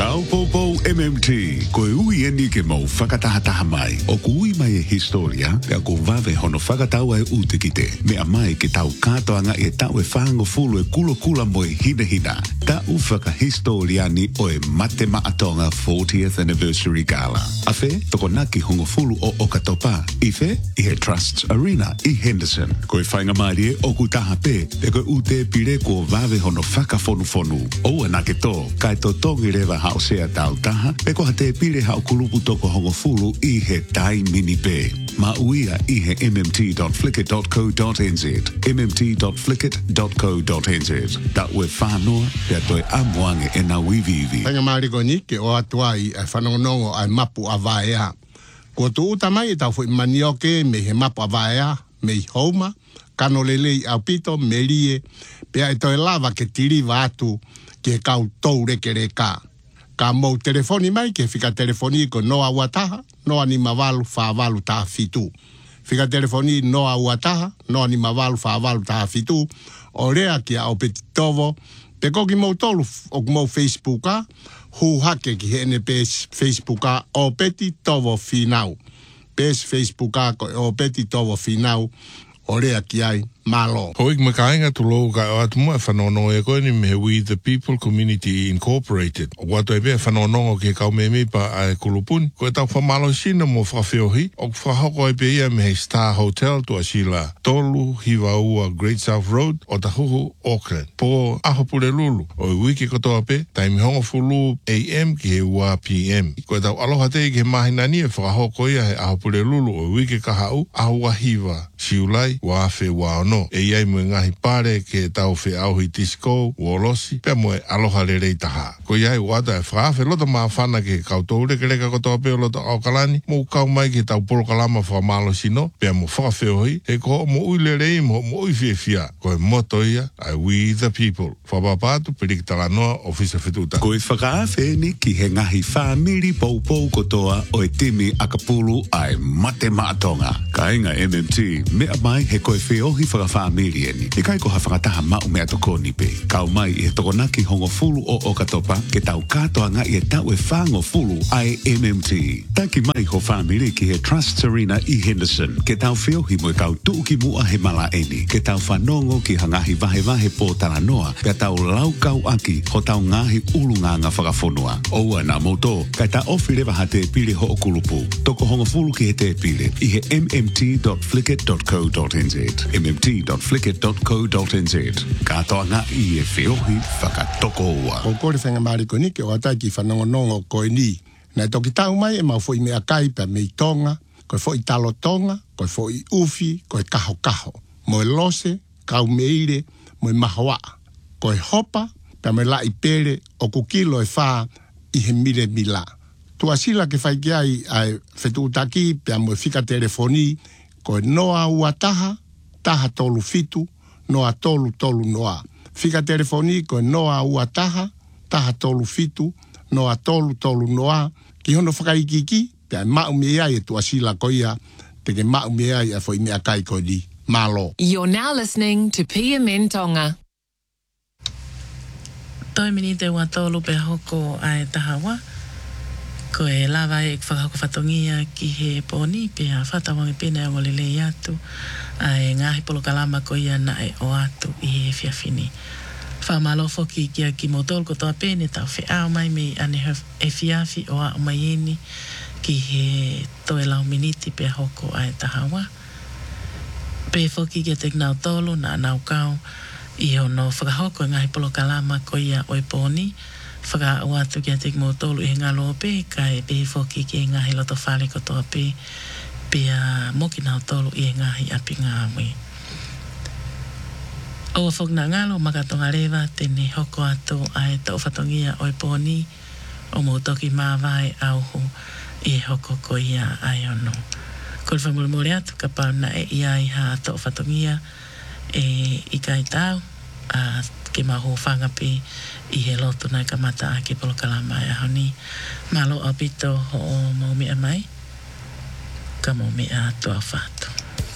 Kaupopo MMT, koe ui eni ke mau whakatahataha mai. O kui mai e historia, pia ko vave hono whakatau e utikite. Mea mai ke tau katoanga e tau e whango fulu e kula mo e hina. Tau whakahistoriani o e mate maatonga 40th Anniversary Gala. Afe, toko naki hongo fulu o Okatopa. Ife, i he Trusts Arena i Henderson. Koe whainga maari e oku taha pe, e koe ute pire ko vave hono whakafonu. O anake tō, kai tō tongi rewa hao sea tau taha, pe ko hate pire hao kulupu toko hongo fulu i he tai mini pe. Ma uia i he mmt.flickr.co.nz, mmt.flickr.co.nz. Ta ue whanoa, pia toi amuange e na wivivi. Whainga maari koni ke o atuai e whanongonongo ai mapu a vaea. Ko tu uta mai e tau fui manioke me he mapu a vaea, me i houma, kano lelei au pito, me lie, pia e toi lava ke tiriva atu ke kau tau reke reka. Ka mou telefoni mai ke fika telefoni ko noa uataha, noa ni mavalu whaavalu taha fitu. Fika telefoni noa uataha, noa ni mavalu whaavalu taha fitu, o rea ki a opeti tovo, pe koki mou tolu o mou Facebooka, hu hake ki hene pes Facebooka o peti tovo finau. Pes Facebooka ko o peti tovo finau, o rea ki ai malo. Hoik makainga tu lo ka atu mo whanono e koe ni me We the People Community Incorporated. O watu e bea whanono ke kau me pa a kulupuni. Koe tau whamalo sina mo whawhiohi. O whahoko e bea me he Star Hotel tu asila tolu hiwa ua Great South Road o Tahuhu, Auckland. Po aho pule lulu. O i wiki kotoa pe, taimi hongo fulu AM ki he ua PM. Koe tau aloha te ke mahinani e whahoko ia he aho pule lulu. O i wiki kahau aho wa hiwa. Siulai wa afe wa ono. E iai mo ngahi pare ke tau whi auhi disco, uolosi, pia mo e aloha le rei taha. Ko iai wata e whaafe lota maa whana ke kau tau reka kotoa peo lota au kalani, mo kau mai ke tau polo kalama whamalo sino, pia mo whaafe ohi, e ko mo ui le rei mo ui fia. Ko e moto ia, ai We the People. Whapapatu, perik talanoa, ofisa whetuta. Ko e whakaafe ni ki he ngahi whamiri pou kotoa o e timi akapulu ai mate maatonga. Ka inga MMT, mea mai he koe whiohi whakawhamiri eni. E kai ko ha whakataha mau mea toko nipe. Kau mai i he tokonaki hongo fulu o Okatopa, ke tau katoa nga i e tau e whango fulu ai MMT. Taki mai ho whamiri ki he Trusts Arena i Henderson, ke tau whiohi mo e kau tuuki mua he mala eni, ke tau whanongo ki hangahi vahe po taranoa, ke tau lau kau aki ho tau ngahi ulunganga whakafonua. Oua na moto, kai ta ofi rewa ha te pili ho okulupu. Toko hongo fulu ki he te pili, i he mmt.flickr.co.nz, mmt.flickr.co.nz. Katoa nga i e whiohi whakatoko ua. O kore whenga maari ko ni ke o atai ki whanongonongo koe ni. Nei toki tau mai e mau fo i mea kai pa mei tonga, koe fo i talo tonga, koe fo i ufi, koe kaho. Mo e lose, kau meire, mo e mahoa. Koe hopa, pa me la i pere, o kukilo e wha i he mire mila. Tua sila ke whai ai ai whetu utaki, pa mo e fika telefoni, koe noa uataha, taha tolu fitu, noa tolu noa. Fika telefoni koe noa uataha, taha tolu fitu, noa tolu noa. Ki hono whakaikiki, pia mau mea e tua sila koia, teke mau mea e fo i mea kai koe di. Malo. You're now listening to PMN Tonga. Toi mini te watolu pe hoko ai tahawa. Ko e lawa e whakako whatongia ki he poni, pia whatawangi pene o lelei atu, ai ngahi polo kalama ko ia na e o atu i he whiawhini. Whamalofo ki kia ki motol ko toa pene tau whiau mai me ane e whiawhi o a mai eni ki he toe lau miniti pe hoko ai tahawa. Pe foki kia te nau tolo na nau kau i hono whakahoko ngahi polo kalama ko ia o e poni, whaka watu kia te motolu i ngalo pe, kai pe foki ki ngahi loto whale ko toa pe, pia moki nao tolu i ngahi api ngāwe. O whok na ngalo makatonga rewa tene hoko atu ai tau whatongia o e poni, o motoki mawai auhu i hoko ko ia ai ono. Ko le whamulmore atu ka pauna e ia i ha tau whatongia i kai tau, ke maho whangapi i he lotu nai ka mata a ke polo kalama e ahoni. Malo apito ho o maumea mai, ka maumea tua whatu.